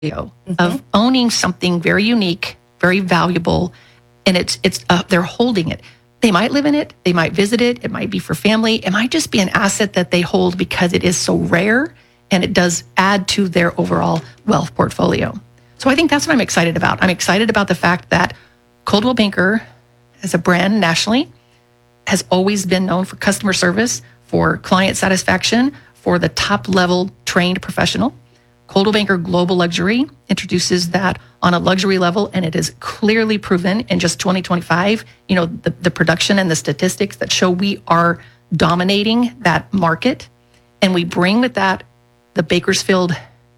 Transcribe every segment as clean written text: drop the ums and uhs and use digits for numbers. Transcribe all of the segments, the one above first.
of owning something very unique, very valuable, and they're holding it. They might live in it, they might visit it, it might be for family, it might just be an asset that they hold because it is so rare and it does add to their overall wealth portfolio. So I think that's what I'm excited about. I'm excited about the fact that Coldwell Banker, as a brand nationally, has always been known for customer service, for client satisfaction, for the top level trained professional. Coldwell Banker Global Luxury introduces that on a luxury level, and it is clearly proven in just 2025, the production and the statistics that show we are dominating that market. And we bring with that the Bakersfield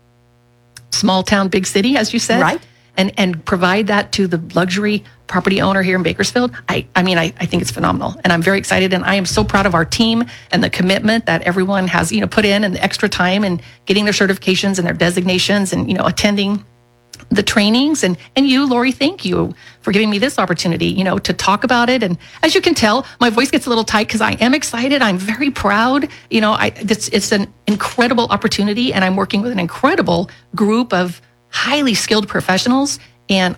small town, big city, as you said, right, and provide that to the luxury property owner here in Bakersfield. I think it's phenomenal, and I'm very excited, and I am so proud of our team and the commitment that everyone has, put in, and the extra time and getting their certifications and their designations and, attending the trainings. And you, Lori, thank you for giving me this opportunity, to talk about it. And as you can tell, my voice gets a little tight because I am excited. I'm very proud. It's an incredible opportunity, and I'm working with an incredible group of highly skilled professionals. And,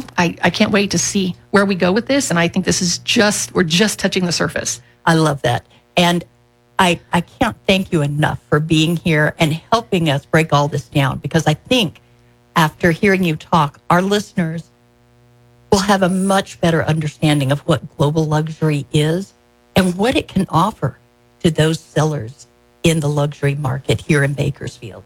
I can't wait to see where we go with this. And I think this is we're just touching the surface. I love that. And I can't thank you enough for being here and helping us break all this down, because I think after hearing you talk, our listeners will have a much better understanding of what global luxury is and what it can offer to those sellers in the luxury market here in Bakersfield.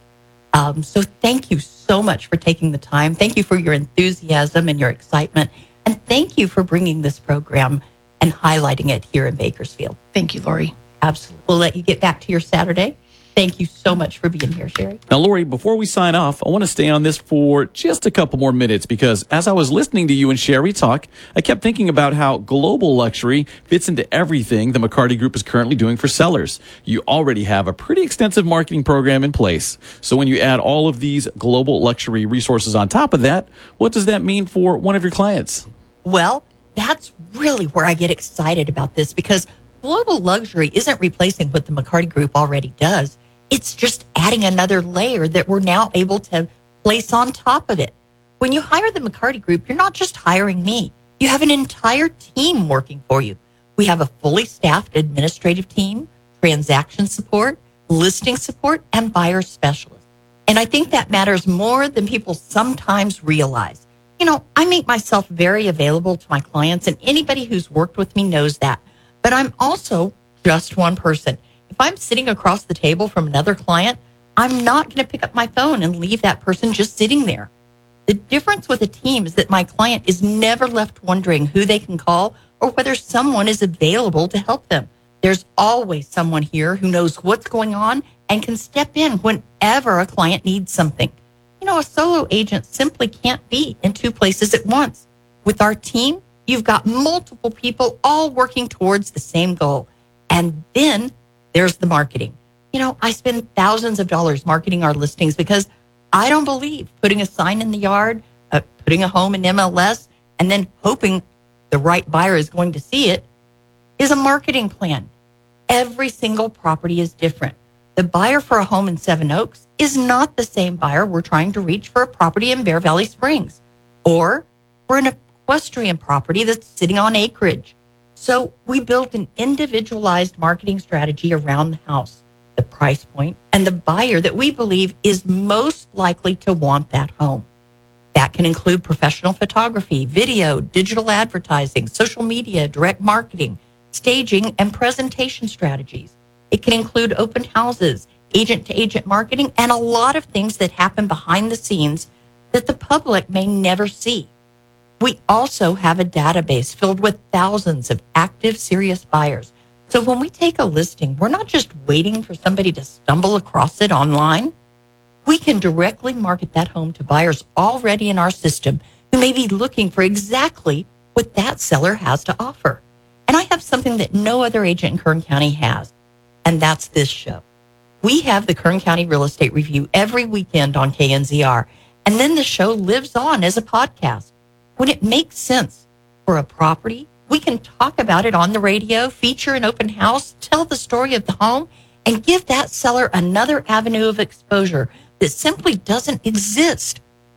So thank you so much for taking the time. Thank you for your enthusiasm and your excitement. And thank you for bringing this program and highlighting it here in Bakersfield. Thank you, Lori. Absolutely. We'll let you get back to your Saturday. Thank you so much for being here, Sherry. Now, Lori, before we sign off, I want to stay on this for just a couple more minutes, because as I was listening to you and Sherry talk, I kept thinking about how global luxury fits into everything the McCarty Group is currently doing for sellers. You already have a pretty extensive marketing program in place. So when you add all of these global luxury resources on top of that, what does that mean for one of your clients? Well, that's really where I get excited about this, because global luxury isn't replacing what the McCarty Group already does. It's just adding another layer that we're now able to place on top of it. When you hire the McCarty Group, you're not just hiring me. You have an entire team working for you. We have a fully staffed administrative team, transaction support, listing support, and buyer specialists. And I think that matters more than people sometimes realize. I make myself very available to my clients, and anybody who's worked with me knows that. But I'm also just one person. If I'm sitting across the table from another client, I'm not going to pick up my phone and leave that person just sitting there. The difference with a team is that my client is never left wondering who they can call or whether someone is available to help them. There's always someone here who knows what's going on and can step in whenever a client needs something. A solo agent simply can't be in two places at once. With our team, you've got multiple people all working towards the same goal. And then there's the marketing. I spend thousands of dollars marketing our listings because I don't believe putting a sign in the yard, putting a home in MLS, and then hoping the right buyer is going to see it is a marketing plan. Every single property is different. The buyer for a home in Seven Oaks is not the same buyer we're trying to reach for a property in Bear Valley Springs or for an equestrian property that's sitting on acreage. So we built an individualized marketing strategy around the house, the price point, and the buyer that we believe is most likely to want that home. That can include professional photography, video, digital advertising, social media, direct marketing, staging, and presentation strategies. It can include open houses, agent-to-agent marketing, and a lot of things that happen behind the scenes that the public may never see. We also have a database filled with thousands of active, serious buyers. So when we take a listing, we're not just waiting for somebody to stumble across it online. We can directly market that home to buyers already in our system who may be looking for exactly what that seller has to offer. And I have something that no other agent in Kern County has, and that's this show. We have the Kern County Real Estate Review every weekend on KNZR, and then the show lives on as a podcast. When it makes sense for a property, we can talk about it on the radio, feature an open house, tell the story of the home, and give that seller another avenue of exposure that simply doesn't exist